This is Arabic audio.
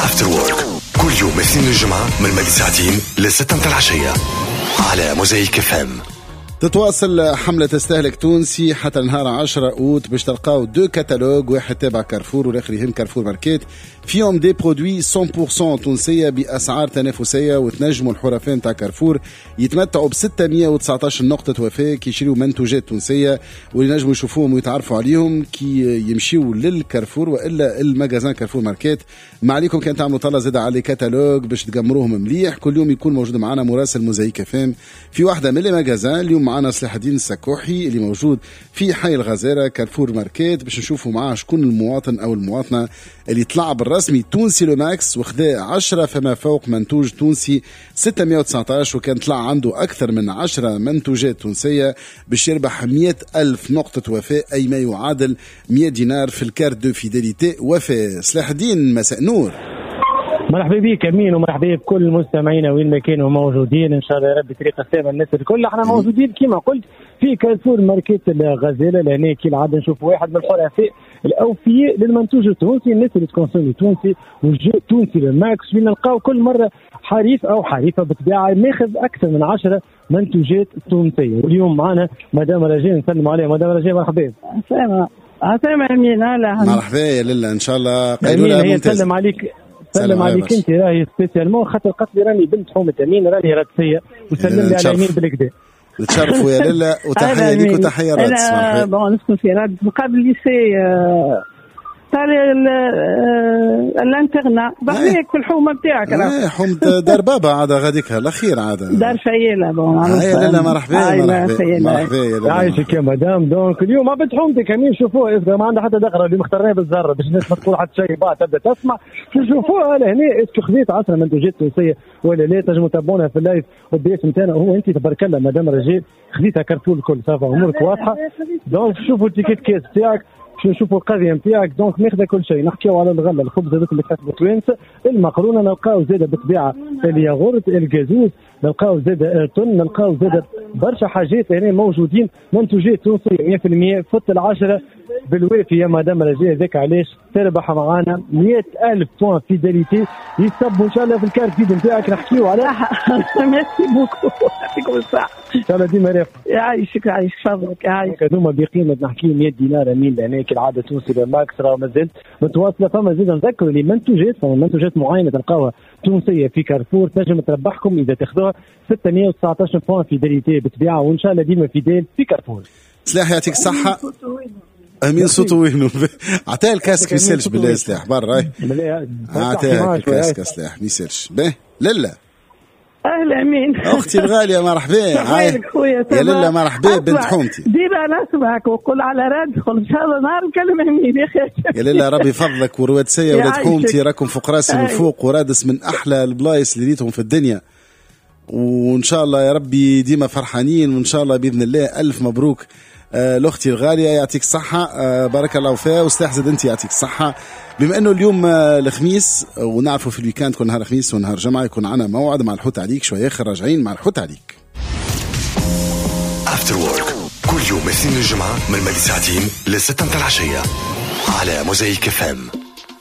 After Work كل يوم اثنين الجمعة من الماضي ساعتين لستة متاع العشية على موزايك FM. تتواصل حملة استهلك تونسي حتى نهار 10 أوت باش تلقاو دو كتالوج، واحد تابع كارفور والآخر يهم كارفور ماركات، فيهم دي برودوي 100% تونسية بأسعار تنافسية، وتنجموا الحرفاء نتاع كارفور يتمتعوا ب 619 نقطة وفاة كي يشريوا منتوجات تونسية، واللي نجموا يشوفوهم ويتعرفوا عليهم كي يمشيوا للكارفور وإلا المجازان كارفور ماركات. ما عليكم كان تعملوا طلة زيادة على كتالوج باش تجمروهم مليح. كل يوم يكون موجود معنا مراسل موزايك فام في واحدة من المجازان. اليوم معنا صلاح الدين السكوحي اللي موجود في حي الغزيرة كارفور ماركات باش نشوفوا معاه شكون المواطن أو المواطنة اللي طلع بالرسمي تونسي لو ماكس وخذا 10 فما فوق منتوج تونسي 619، وكان طلع عنده أكثر من 10 منتوجات تونسية باش يربح 100,000 نقطة وفاء، أي ما يعادل 100 دينار في الكارت دو فيداليتي وفاء. صلاح الدين مساء نور. مرحبا بك امين، ومرحبا بكل مستمعينا وين ما كانوا موجودين. ان شاء الله يا رب طريقه سلامه الناس الكل. احنا موجودين كما قلت في كارفور ماركت الغزاله، لهنا كي العاده نشوف واحد من الحرفاء الاوفياء للمنتوج التونسي، الناس اللي تكونسومي تونسي والجو تونسي للماكس، وين نلقاو كل مره حريف او حريفه بالطبيعه ماخذ اكثر من 10 منتوجات تونسيه. واليوم معنا مدام رجاء، نسلم عليها. مدام رجاء مرحبا. سلام امين. هلا مرحبا يا لله، ان شاء الله قيلوله ممتازه. سلم عليك. سلم عليك انت، راهي سبيسيالمون خاطر قتلي راني بنت حومه امين، راني رادسيه وسلم لي على امين بالكدا. تشرفوا يا لله، وتحيه ليك وتحيه رادس. انا بون نسكن في رادس مقابل ليسي تاع الانترنا بعديك في الحومه بتاعك. راه حومه دار بابا عاد غاديك الاخير عاد دار فيلا. بون يا لله مرحبا. مرحبا يا لله، عايشك يا مدام. دونك اليوم ما بنت حومتك امين شوفوها، اسكو ما عندها حتى دغره اللي مختارناه بالزر باش الناس ما تقول حتى شيء بعد تبدا تسمع. شوفوها لهنا اسكو خذيت 10 منتوجات تونسيه ولا لا؟ تنجموا تابعونا في اللايف والبيس نتاعنا. هو انت تبارك الله مدام رجاء خذيتها كارفور الكل صافا امورك واضحه. دونك شوفوا التيكيت كيس بتاعك، نشوفوا القضيه نتاعك. دونك ناخذ كل شيء، نحكيو على الغله، الخبز هذوك اللي كتبوا توانسه، المقرونه نلقاو زاده بالطبيعه، الياغورت، الجازوز نلقاو زاده، طن نلقاو زاده برشا حاجات هنا موجودين منتوجات تونسيه 100%. فت العشرة بالوافي يا مدام رجاء، ذاك علاش تربح معانا 100,000 بوان فيداليتي يصبوا ان شاء الله في الكارت فيد نتاعك. نحكيو على ميرسي بوكو، يعطيكم الصحه ان شاء الله ديما رافق. يعيشك يعيشك فضلك. يعيشك هذوما بقيمه نحكي 100 دينار امين لهنا كالعاده تونسي للماكس. راه مازال متواصله. فما زيد نذكر اللي منتوجات معينه تلقاوها تونسيه في كارفور تنجم تربحكم اذا تاخذوها 619 بوان فيداليتي بالطبيعه، وان شاء الله ديما فيدال في كارفور. سلاح يعطيك الصحه. امين صوته وينو عطاه الكاسك ما يسالش بالله. سلاح برا عطاه الكاسك سلاح ما يسالش به. لله اهلا امين اختي الغاليه مرحبا. يا لله مرحبا بنت حومتي. دير على اسمعك وقول على راد ان شاء الله نهار نكلم امين يا اخي. يا لله ربي يفضلك وروادسيه ولاد حومتي، راكم فوق راسي من فوق، ورادس من احلى البلايص اللي ريتهم في الدنيا، وان شاء الله يا ربي ديما فرحانين، وان شاء الله باذن الله الف مبروك لاختي الغاليه. يعطيك الصحه بارك الله فيها. وسلاح زاد انت يعطيك الصحه. بما انه اليوم الخميس ونعرفوا في الويكاند كل نهار خميس ونهار جمعه يكون عنا موعد مع الحوت عليك شويه اخر راجعين مع الحوت عليك. After Work كل يوم اثنين الجمعه من الماضي ساعتين لستة متاع العشيه على موزايك FM.